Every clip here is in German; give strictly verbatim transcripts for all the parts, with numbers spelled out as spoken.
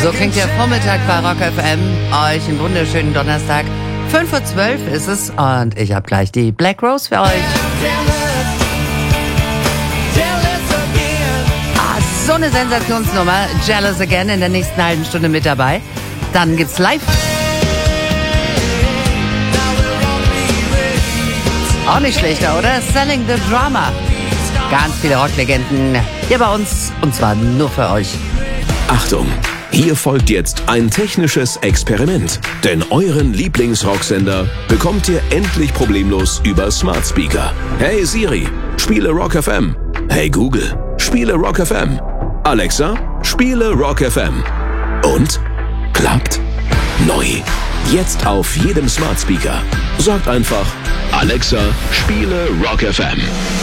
So klingt der Vormittag bei Rock F M. Euch einen wunderschönen Donnerstag. fünf Uhr zwölf ist es und ich habe gleich die Black Rose für euch. Ah, so eine Sensationsnummer. Jealous Again in der nächsten halben Stunde mit dabei. Dann gibt's live. Auch nicht schlechter, oder? Selling the Drama. Ganz viele Rocklegenden hier bei uns und zwar nur für euch. Achtung! Hier folgt jetzt ein technisches Experiment. Denn euren Lieblingsrocksender bekommt ihr endlich problemlos über Smart Speaker. Hey Siri, spiele Rock F M. Hey Google, spiele Rock F M. Alexa, spiele Rock F M. Und? Klappt? Neu. Jetzt auf jedem Smart Speaker. Sagt einfach, Alexa, spiele Rock F M.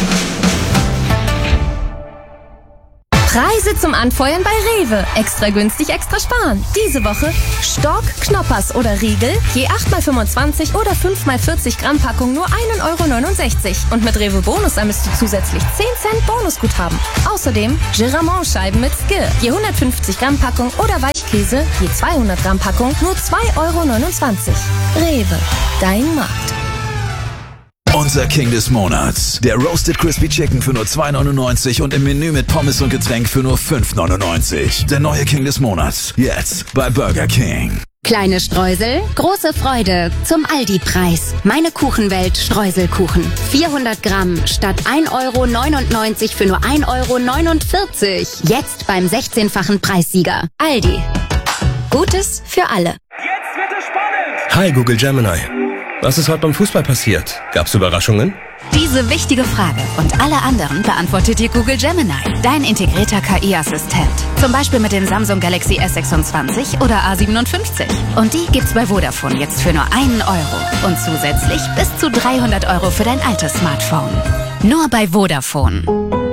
Preise zum Anfeuern bei Rewe. Extra günstig, extra sparen. Diese Woche Stork, Knoppers oder Riegel. Je acht mal fünfundzwanzig oder fünf mal vierzig Gramm Packung nur ein Euro neunundsechzig. Und mit Rewe Bonus ermisst du zusätzlich zehn Cent Bonusguthaben. Außerdem Giramont-Scheiben mit Skill. Je hundertfünfzig Gramm Packung oder Weichkäse. Je zweihundert Gramm Packung nur zwei Euro neunundzwanzig. Rewe, dein Markt. Unser King des Monats. Der Roasted Crispy Chicken für nur zwei neunundneunzig und im Menü mit Pommes und Getränk für nur fünf neunundneunzig. Der neue King des Monats. Jetzt bei Burger King. Kleine Streusel, große Freude zum Aldi-Preis. Meine Kuchenwelt Streuselkuchen. vierhundert Gramm statt ein Euro neunundneunzig für nur ein Euro neunundvierzig. Jetzt beim sechzehnfachen Preissieger. Aldi. Gutes für alle. Jetzt wird es spannend! Hi Google Gemini. Was ist heute beim Fußball passiert? Gab's Überraschungen? Diese wichtige Frage und alle anderen beantwortet dir Google Gemini, dein integrierter K I-Assistent. Zum Beispiel mit dem Samsung Galaxy S sechsundzwanzig oder A siebenundfünfzig. Und die gibt's bei Vodafone jetzt für nur einen Euro. Und zusätzlich bis zu dreihundert Euro für dein altes Smartphone. Nur bei Vodafone.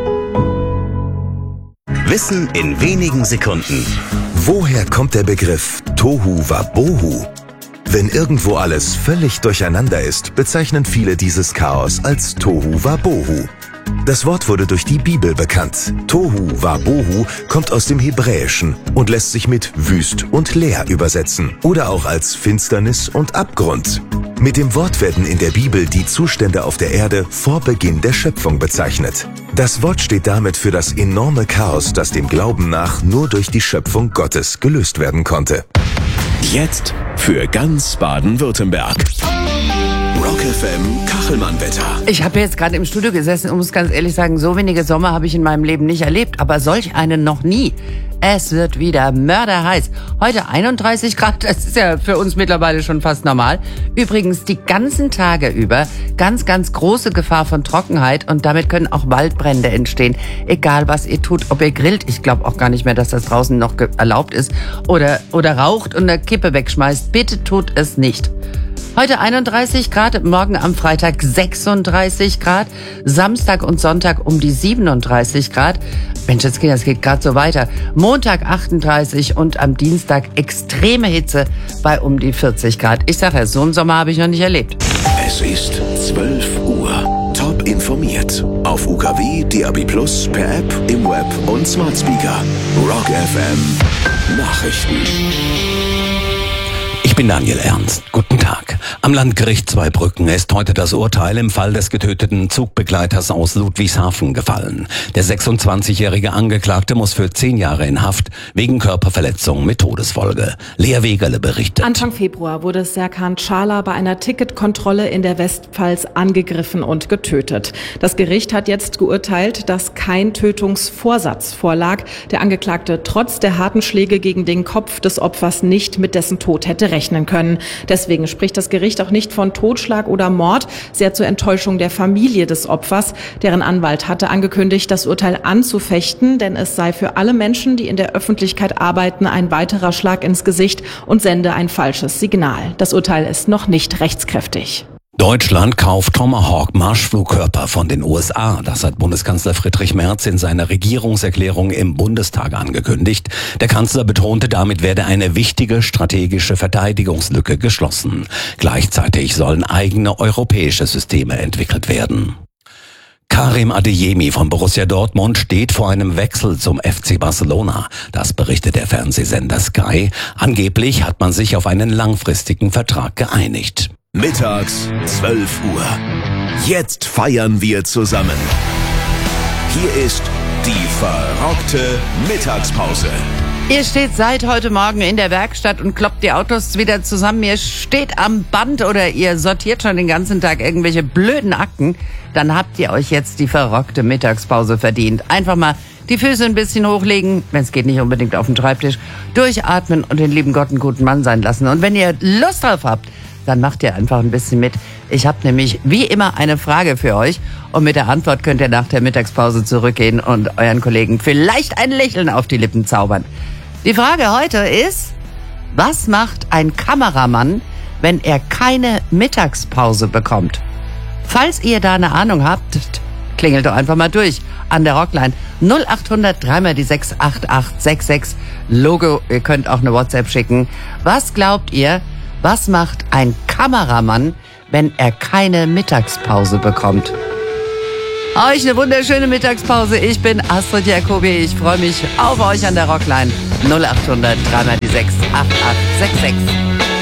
Wissen in wenigen Sekunden. Woher kommt der Begriff Tohu Wabohu? Wenn irgendwo alles völlig durcheinander ist, bezeichnen viele dieses Chaos als Tohu Wabohu. Das Wort wurde durch die Bibel bekannt. Tohu Wabohu kommt aus dem Hebräischen und lässt sich mit wüst und leer übersetzen oder auch als Finsternis und Abgrund. Mit dem Wort werden in der Bibel die Zustände auf der Erde vor Beginn der Schöpfung bezeichnet. Das Wort steht damit für das enorme Chaos, das dem Glauben nach nur durch die Schöpfung Gottes gelöst werden konnte. Jetzt für ganz Baden-Württemberg. Rock F M Kachelmann-Wetter. Ich habe jetzt gerade im Studio gesessen und muss ganz ehrlich sagen, so wenige Sommer habe ich in meinem Leben nicht erlebt, aber solch einen noch nie. Es wird wieder mörderheiß. Heute einunddreißig Grad, das ist ja für uns mittlerweile schon fast normal. Übrigens die ganzen Tage über ganz, ganz große Gefahr von Trockenheit und damit können auch Waldbrände entstehen. Egal was ihr tut, ob ihr grillt, ich glaube auch gar nicht mehr, dass das draußen noch erlaubt ist, oder, oder raucht und eine Kippe wegschmeißt, bitte tut es nicht. Heute einunddreißig Grad, morgen am Freitag sechsunddreißig Grad, Samstag und Sonntag um die siebenunddreißig Grad. Mensch, das geht, das geht gerade so weiter. Montag achtunddreißig und am Dienstag extreme Hitze bei um die vierzig Grad. Ich sage ja, so einen Sommer habe ich noch nicht erlebt. Es ist zwölf Uhr. Top informiert. Auf U K W, D A B plus, per App, im Web und Smart Speaker. Rock F M Nachrichten. Ich bin Daniel Ernst. Guten Tag. Am Landgericht Zweibrücken ist heute das Urteil im Fall des getöteten Zugbegleiters aus Ludwigshafen gefallen. Der sechsundzwanzigjährige Angeklagte muss für zehn Jahre in Haft wegen Körperverletzung mit Todesfolge. Lea Wegerle berichtet. Anfang Februar wurde Serkan Çağlar bei einer Ticketkontrolle in der Westpfalz angegriffen und getötet. Das Gericht hat jetzt geurteilt, dass kein Tötungsvorsatz vorlag. Der Angeklagte trotz der harten Schläge gegen den Kopf des Opfers nicht mit dessen Tod hätte rechnen können. Deswegen spricht das Gericht auch nicht von Totschlag oder Mord, sehr zur Enttäuschung der Familie des Opfers. Deren Anwalt hatte angekündigt, das Urteil anzufechten, denn es sei für alle Menschen, die in der Öffentlichkeit arbeiten, ein weiterer Schlag ins Gesicht und sende ein falsches Signal. Das Urteil ist noch nicht rechtskräftig. Deutschland kauft Tomahawk-Marschflugkörper von den U S A. Das hat Bundeskanzler Friedrich Merz in seiner Regierungserklärung im Bundestag angekündigt. Der Kanzler betonte, damit werde eine wichtige strategische Verteidigungslücke geschlossen. Gleichzeitig sollen eigene europäische Systeme entwickelt werden. Karim Adeyemi von Borussia Dortmund steht vor einem Wechsel zum F C Barcelona. Das berichtet der Fernsehsender Sky. Angeblich hat man sich auf einen langfristigen Vertrag geeinigt. Mittags zwölf Uhr. Jetzt feiern wir zusammen. Hier ist die verrockte Mittagspause. Ihr steht seit heute Morgen in der Werkstatt und kloppt die Autos wieder zusammen. Ihr steht am Band oder ihr sortiert schon den ganzen Tag irgendwelche blöden Akten. Dann habt ihr euch jetzt die verrockte Mittagspause verdient. Einfach mal die Füße ein bisschen hochlegen, wenn es geht nicht unbedingt auf den Schreibtisch, durchatmen und den lieben Gott einen guten Mann sein lassen. Und wenn ihr Lust drauf habt, dann macht ihr einfach ein bisschen mit. Ich habe nämlich wie immer eine Frage für euch und mit der Antwort könnt ihr nach der Mittagspause zurückgehen und euren Kollegen vielleicht ein Lächeln auf die Lippen zaubern. Die Frage heute ist, was macht ein Kameramann, wenn er keine Mittagspause bekommt? Falls ihr da eine Ahnung habt, klingelt doch einfach mal durch an der Rockline null acht hundert drei mal die sechs acht acht sechs sechs. Logo, ihr könnt auch eine WhatsApp schicken. Was glaubt ihr, was macht ein Kameramann, wenn er keine Mittagspause bekommt? Euch eine wunderschöne Mittagspause. Ich bin Astrid Jacobi. Ich freue mich auf euch an der Rockline null acht hundert drei mal die sechs acht acht sechs sechs.